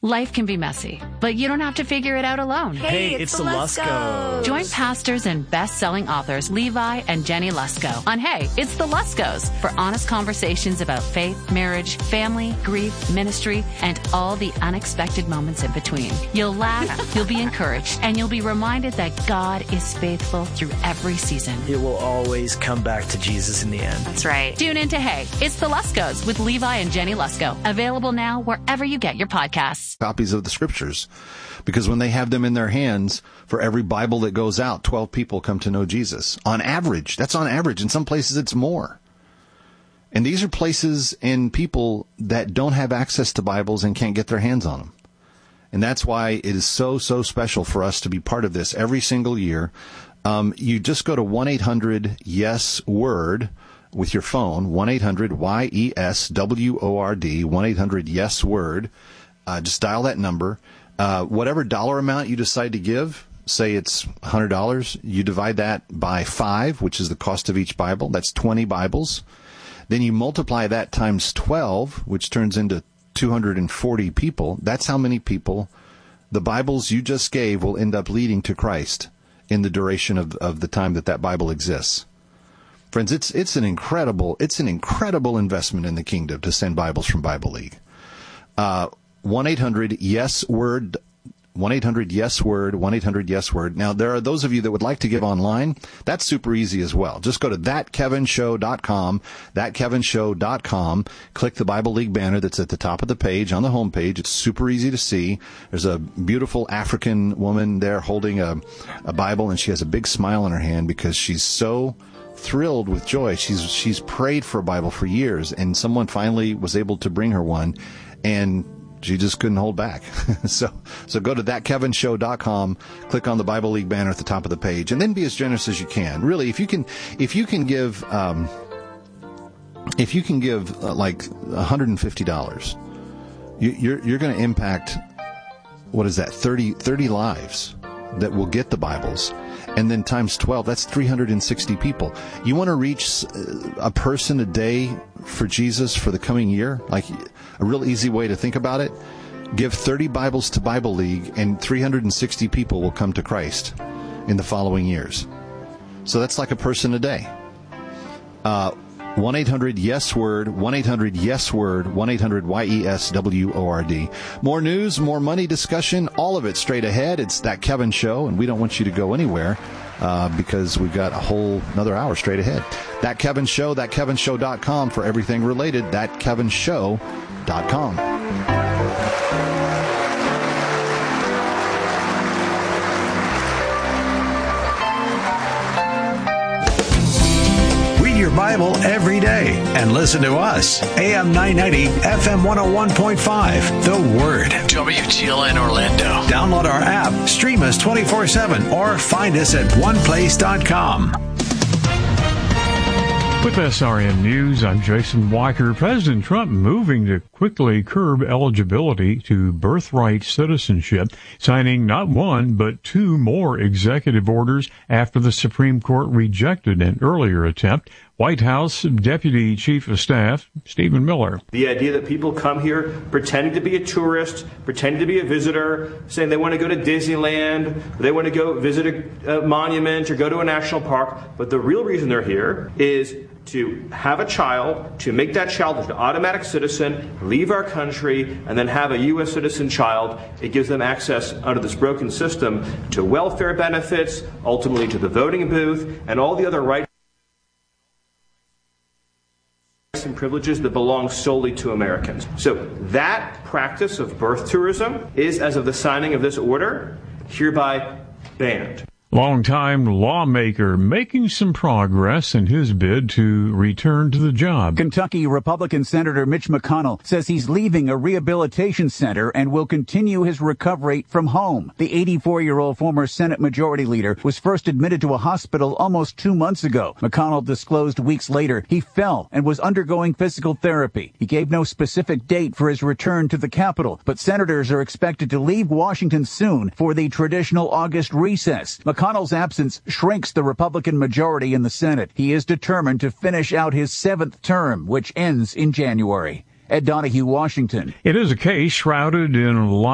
Life can be messy, but you don't have to figure it out alone. Hey, it's the Luskos. Join pastors and best-selling authors Levi and Jenny Lusko on Hey, It's the Luskos for honest conversations about faith, marriage, family, grief, ministry, and all the unexpected moments in between. You'll laugh, you'll be encouraged, and you'll be reminded that God is faithful through every season. It will always come back to Jesus in the end. That's right. Tune in to Hey, It's the Luskos with Levi and Jenny Lusko. Available now wherever you get your podcasts. Copies of the scriptures, because when they have them in their hands, for every Bible that goes out, 12 people come to know Jesus. On average. That's on average. In some places it's more. And these are places and people that don't have access to Bibles and can't get their hands on them. And that's why it is so special for us to be part of this every single year. You just go to 1-800-YES-WORD with your phone, 1-800-YES-WORD, 1-800-YES-WORD. Just dial that number. Whatever dollar amount you decide to give, say it's $100, you divide that by 5, which is the cost of each Bible. That's 20 Bibles. Then you multiply that times 12, which turns into 240 people. That's how many people the Bibles you just gave will end up leading to Christ in the duration of the time that Bible exists. Friends, it's an incredible investment in the kingdom to send Bibles from Bible League. 1-800-YES-WORD, 1-800-YES-WORD, 1-800-YES-WORD. Now, there are those of you that would like to give online. That's super easy as well. Just go to thatkevinshow.com, thatkevinshow.com, click the Bible League banner that's at the top of the page on the home page. It's super easy to see. There's a beautiful African woman there holding a Bible, and she has a big smile on her hand because she's so thrilled with joy. She's prayed for a Bible for years, and someone finally was able to bring her one, and she just couldn't hold back. So go to thatkevinshow.com, click on the Bible League banner at the top of the page, and then be as generous as you can. Really, if you can give like $150, you're going to impact, what is that, 30 lives that will get the Bibles. And then times 12, that's 360 people. You want to reach a person a day for Jesus for the coming year? Like a real easy way to think about it? Give 30 Bibles to Bible League and 360 people will come to Christ in the following years. So that's like a person a day. 1-800-YES-WORD, 1-800-YES-WORD, 1-800-YES-WORD. More news, more money discussion, all of it straight ahead. It's That Kevin Show, and we don't want you to go anywhere because we've got a whole another hour straight ahead. That Kevin Show, thatkevinshow.com for everything related, thatkevinshow.com. Your Bible every day and listen to us. AM 990, FM 101.5. The Word. WGLN Orlando. Download our app, stream us 24/7, or find us at oneplace.com. With SRN News, I'm Jason Weicker. President Trump moving to quickly curb eligibility to birthright citizenship, signing not one but 2 more executive orders after the Supreme Court rejected an earlier attempt. White House Deputy Chief of Staff Stephen Miller. The idea that people come here pretending to be a tourist, pretending to be a visitor, saying they want to go to Disneyland, they want to go visit a monument or go to a national park, but the real reason they're here is to have a child, to make that child an automatic citizen, leave our country, and then have a U.S. citizen child. It gives them access under this broken system to welfare benefits, ultimately to the voting booth, and all the other rights and privileges that belong solely to Americans. So that practice of birth tourism is, as of the signing of this order, hereby banned. Longtime lawmaker making some progress in his bid to return to the job. Kentucky Republican Senator Mitch McConnell says he's leaving a rehabilitation center and will continue his recovery from home. The 84-year-old former Senate Majority Leader was first admitted to a hospital almost 2 months ago. McConnell disclosed weeks later he fell and was undergoing physical therapy. He gave no specific date for his return to the Capitol, but senators are expected to leave Washington soon for the traditional August recess. McConnell's absence shrinks the Republican majority in the Senate. He is determined to finish out his 7th term, which ends in January. Ed Donahue, Washington. It is a case shrouded in